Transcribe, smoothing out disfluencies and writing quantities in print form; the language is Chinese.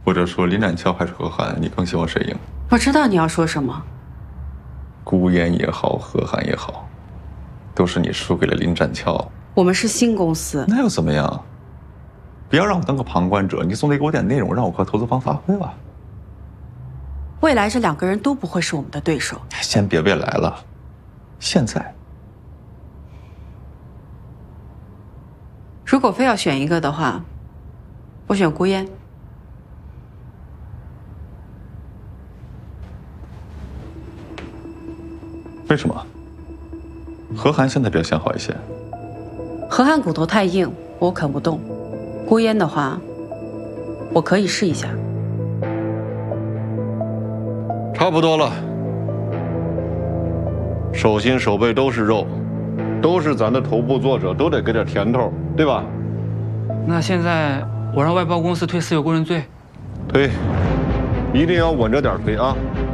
或者说林展翘还是何涵，你更希望谁赢？ 我知道你要说什么。 顾烟也好，何涵也好，都是你输给了林展翘。 我们是新公司， 那又怎么样？不要让我当个旁观者，你总得给我点内容，让我和投资方发挥吧。 未来这2个人都不会是我们的对手。 先别未来了，现在。 如果非要选一个的话，我选顾烟。 为什么？何涵现在表现好一些。 何涵骨头太硬，我啃不动。顾烟的话，我可以试一下。 差不多了，手心手背都是肉，都是咱的头部作者，都得给点甜头，对吧？ 那现在我让外包公司推私有工人罪， 推，一定要稳着点推啊！